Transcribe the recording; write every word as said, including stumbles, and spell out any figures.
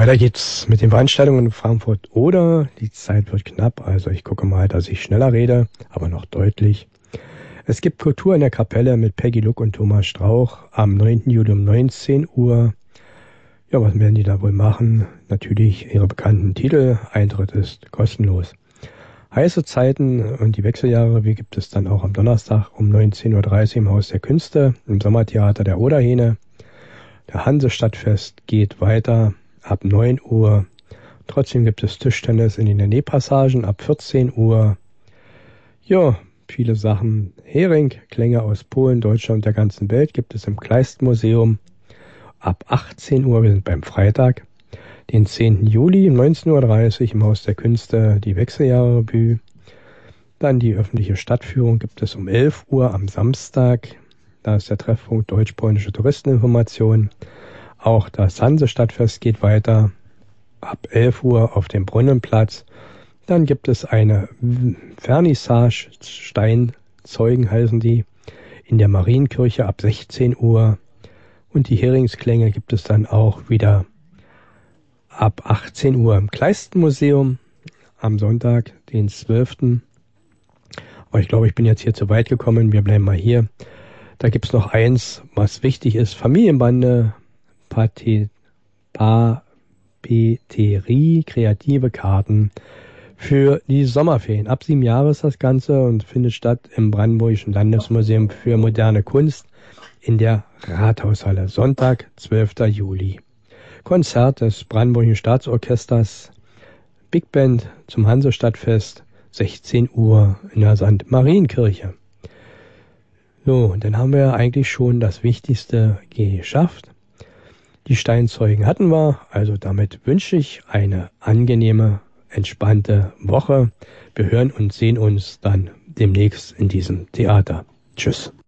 Weiter geht's mit den Veranstaltungen in Frankfurt oder. Die Zeit wird knapp, also ich gucke mal, dass ich schneller rede, aber noch deutlich. Es gibt Kultur in der Kapelle mit Peggy Luck und Thomas Strauch am neunten Juli um neunzehn Uhr. Ja, was werden die da wohl machen? Natürlich ihre bekannten Titel. Eintritt ist kostenlos. Heiße Zeiten und die Wechseljahre, wie gibt es dann auch am Donnerstag um neunzehn Uhr dreißig im Haus der Künste, im Sommertheater der Oderhähne. Der Hansestadtfest geht weiter ab neun Uhr. Trotzdem gibt es Tischtennis in den Nähpassagen ab vierzehn Uhr. Ja, viele Sachen. Hering, Klänge aus Polen, Deutschland und der ganzen Welt gibt es im Kleist-Museum ab achtzehn Uhr. Wir sind beim Freitag, den zehnten Juli um neunzehn Uhr dreißig im Haus der Künste, die Wechseljahre-Revue. Dann die öffentliche Stadtführung gibt es um elf Uhr am Samstag. Da ist der Treffpunkt Deutsch-Polnische Touristeninformation. Auch das Hansestadtfest geht weiter ab elf Uhr auf dem Brunnenplatz. Dann gibt es eine Vernissage, Steinzeugen heißen die, in der Marienkirche ab sechzehn Uhr. Und die Heringsklänge gibt es dann auch wieder ab achtzehn Uhr im Kleist-Museum am Sonntag, den zwölften Aber ich glaube, ich bin jetzt hier zu weit gekommen. Wir bleiben mal hier. Da gibt es noch eins, was wichtig ist. Familienbande, Pate, Papeterie, kreative Karten für die Sommerferien. Ab sieben Jahre ist das Ganze und findet statt im Brandenburgischen Landesmuseum für moderne Kunst in der Rathaushalle. Sonntag, zwölften Juli. Konzert des Brandenburgischen Staatsorchesters, Big Band zum Hansestadtfest, sechzehn Uhr in der Sankt Marienkirche. So, und dann haben wir eigentlich schon das Wichtigste geschafft. Die Steinzeugen hatten wir, also damit wünsche ich eine angenehme, entspannte Woche. Wir hören und sehen uns dann demnächst in diesem Theater. Tschüss.